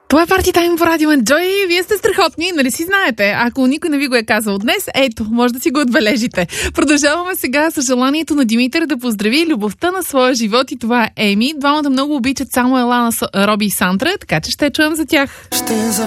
Това е Party Time по Радио Enjoy. Вие сте страхотни, нали си знаете? Ако никой не ви го е казал днес, ето, може да си го отбележите. Продължаваме сега с желанието на Димитър да поздрави любовта на своя живот и това е Еми. Двамата много обичат само Елана, Роби и Сандра, така че ще чуем за тях.